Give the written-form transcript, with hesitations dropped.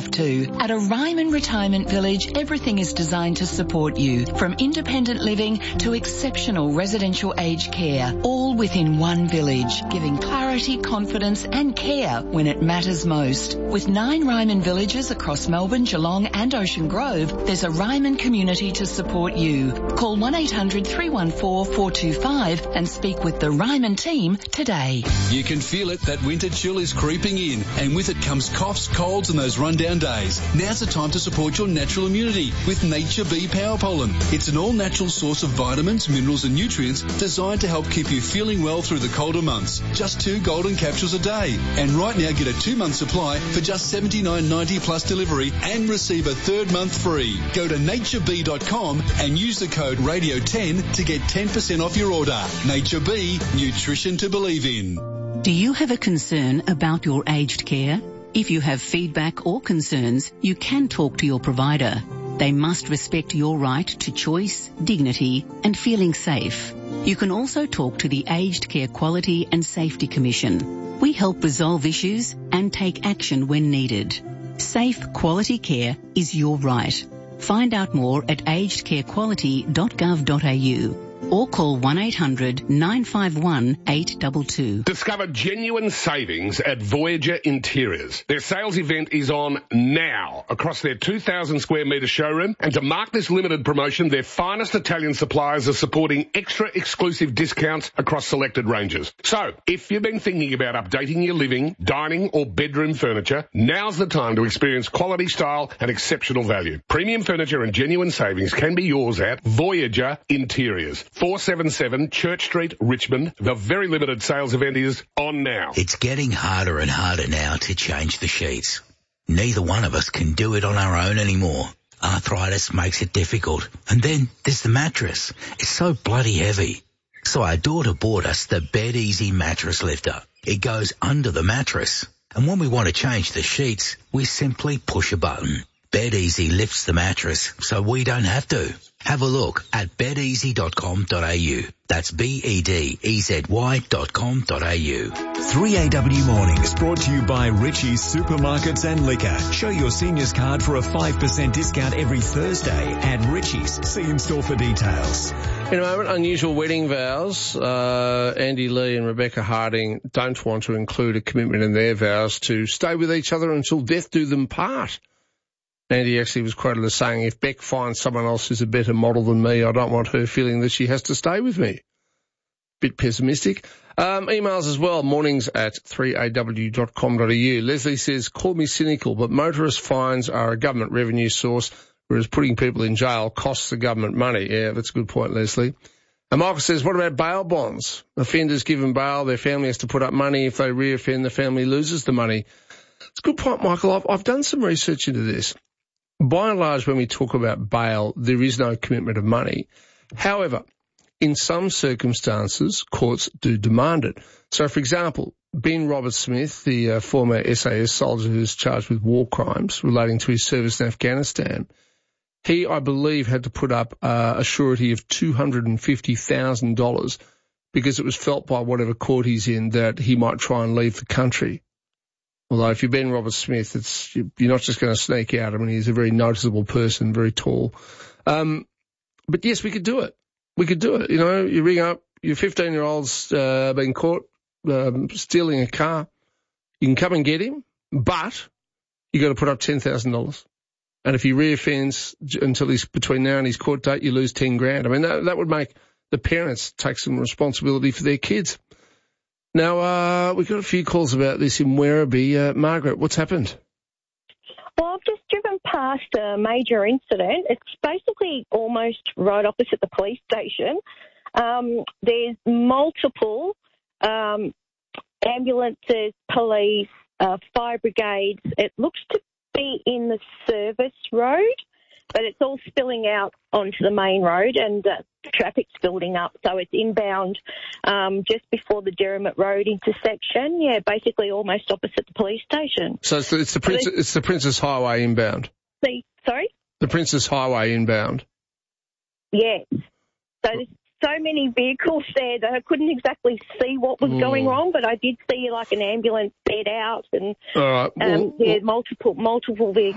have to. At a Ryman Retirement Village, everything is designed to support you, from independent living to exceptional residential aged care, all within one village, giving clarity, confidence and care when it matters most. With 9 Ryman villages across Melbourne, Geelong and Ocean Grove, there's a Ryman community to support you. Call 1800 314 425 and speak with the Ryman team today. You can feel it, that winter chill is creeping in, and with it comes coughs, colds and those rundown days. Now's the time to support your natural immunity with Nature Bee Power Pollen. It's an all-natural source of vitamins, minerals and nutrients designed to help keep you feeling well through the colder months. Just 2 golden capsules a day. And right now get a 2-month supply for just $79.90 plus delivery and receive a 3rd month free. Go to naturebee.com and use the code RADIO10 to get 10% off your order. Nature Bee, nutrition to believe in. Do you have a concern about your aged care? If you have feedback or concerns, you can talk to your provider. They must respect your right to choice, dignity and feeling safe. You can also talk to the Aged Care Quality and Safety Commission. We help resolve issues and take action when needed. Safe, quality care is your right. Find out more at agedcarequality.gov.au or call 1-800-951-822. Discover genuine savings at Voyager Interiors. Their sales event is on now across their 2,000 square metre showroom, and to mark this limited promotion, their finest Italian suppliers are supporting extra exclusive discounts across selected ranges. So, if you've been thinking about updating your living, dining or bedroom furniture, now's the time to experience quality, style and exceptional value. Premium furniture and genuine savings can be yours at Voyager Interiors. 477 Church Street, Richmond. The very limited sales event is on now. It's getting harder and harder now to change the sheets. Neither one of us can do it on our own anymore. Arthritis makes it difficult. And then there's the mattress. It's so bloody heavy. So our daughter bought us the Bed Easy mattress lifter. It goes under the mattress. And when we want to change the sheets, we simply push a button. Bed Easy lifts the mattress so we don't have to. Have a look at bedeasy.com.au. That's bedezy.com.au. 3AW Mornings brought to you by Richie's Supermarkets and Liquor. Show your seniors card for a 5% discount every Thursday at Richie's. See in store for details. In a moment, unusual wedding vows. Andy Lee and Rebecca Harding don't want to include a commitment in their vows to stay with each other until death do them part. Andy actually was quoted as saying, if Beck finds someone else who's a better model than me, I don't want her feeling that she has to stay with me. Bit pessimistic. Emails as well, mornings at 3aw.com.au. Leslie says, call me cynical, but motorist fines are a government revenue source, whereas putting people in jail costs the government money. Yeah, that's a good point, Leslie. And Michael says, what about bail bonds? Offenders given bail, their family has to put up money. If they reoffend, the family loses the money. It's a good point, Michael. I've done some research into this. By and large, when we talk about bail, there is no commitment of money. However, in some circumstances, courts do demand it. So, for example, Ben Roberts-Smith, the former SAS soldier who's charged with war crimes relating to his service in Afghanistan, he, I believe, had to put up a surety of $250,000 because it was felt by whatever court he's in that he might try and leave the country. Although if you're Ben Roberts-Smith, you're not just going to sneak out. I mean, he's a very noticeable person, very tall. But yes, we could do it. We could do it. You know, you ring up, your 15-year-old's been caught stealing a car. You can come and get him, but you got to put up $10,000. And if he reoffends until he's between now and his court date, you lose $10,000. I mean, that would make the parents take some responsibility for their kids. Now, we've got a few calls about this in Werribee. Margaret, what's happened? Well, I've just driven past a major incident. It's basically almost right opposite the police station. There's multiple ambulances, police, fire brigades. It looks to be in the service road, but it's all spilling out onto the main road and traffic's building up. So it's inbound just before the Derrimut Road intersection. Yeah, basically almost opposite the police station. So it's the Princess Highway inbound? Sorry? The Princess Highway inbound? Yes. So there's so many vehicles there that I couldn't exactly see what was going wrong, but I did see like an ambulance bed out and all right. multiple vehicles.